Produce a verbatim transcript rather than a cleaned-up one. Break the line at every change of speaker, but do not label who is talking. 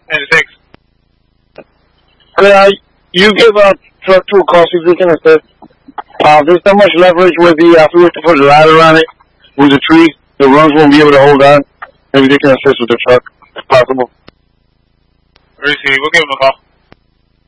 ninety-six.
Uh, you give a truck to a call, see if we can assist. Uh, there's so much leverage with the, uh, if we were to put a ladder on it, with the tree, the rungs won't be able to hold on. Maybe they can assist with the truck, if possible.
Receive, we'll give them a call.